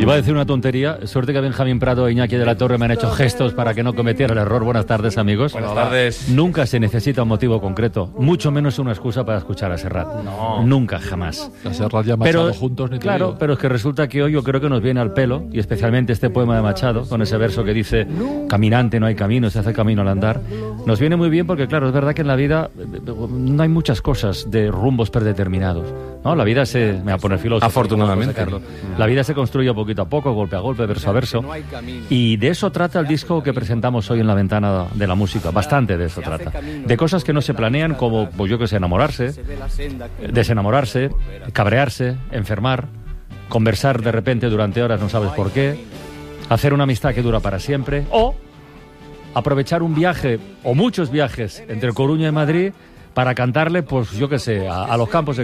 Iba a decir una tontería. Suerte que Benjamín Prado e Iñaki de la Torre me han hecho gestos para que no cometiera el error. Buenas tardes, amigos. Buenas tardes. Nunca se necesita un motivo concreto, mucho menos una excusa para escuchar a Serrat. No. Nunca, jamás. A Serrat y a Machado juntos, ni te claro, digo. pero es que resulta que hoy yo creo que nos viene al pelo, y especialmente este poema de Machado, con ese verso que dice: caminante no hay camino, se hace camino al andar. Nos viene muy bien porque, claro, es verdad que en la vida no hay muchas cosas de rumbos predeterminados, ¿no? La vida se... Me va a poner filósofo. Afortunadamente. Carlos. La vida se construye poquito a poco, golpe a golpe, verso a verso. Y de eso trata el disco que presentamos hoy en la ventana de la música. Bastante de eso trata. De cosas que no se planean, como, pues yo que sé, enamorarse, desenamorarse, cabrearse, enfermar, conversar de repente durante horas no sabes por qué, hacer una amistad que dura para siempre, o aprovechar un viaje o muchos viajes entre Coruña y Madrid para cantarle, pues yo que sé, a los campos de